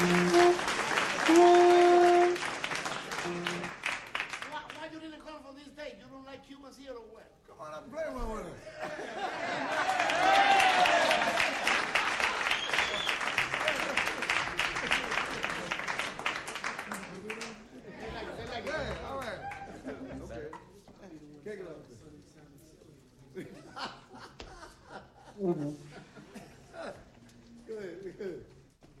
Why you didn't come for this date? You don't like Cubans here or what? Come on, I'm playing with him. Yeah, all right. Okay. Kick it up.